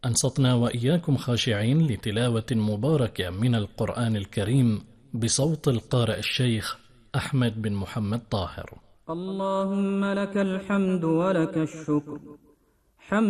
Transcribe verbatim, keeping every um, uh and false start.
أنصتنا وإياكم خاشعين لتلاوة مباركة من القرآن الكريم بصوت القارئ الشيخ أحمد بن محمد طاهر. اللهم لك الحمد ولك الشكر